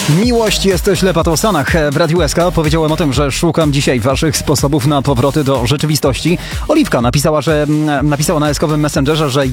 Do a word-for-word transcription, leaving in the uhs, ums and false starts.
Miłość jest ślepa to Stanach. W Radiu S K powiedziałem o tym, że szukam dzisiaj waszych sposobów na powroty do rzeczywistości. Oliwka napisała, że napisała na eskowym Messengerze, że